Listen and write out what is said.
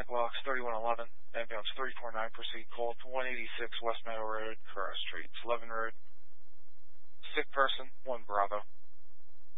Blocks 3111, ambulance 349, proceed call to 186 West Meadow Road, Carrera Street, 11 Road. Sick person, 1 Bravo.